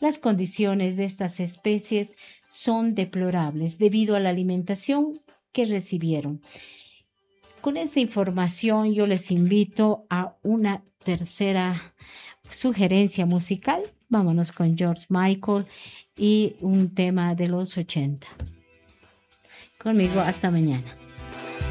Las condiciones de estas especies son deplorables debido a la alimentación que recibieron. Con esta información yo les invito a una tercera sugerencia musical. Vámonos con George Michael y un tema de los 80. Conmigo hasta mañana.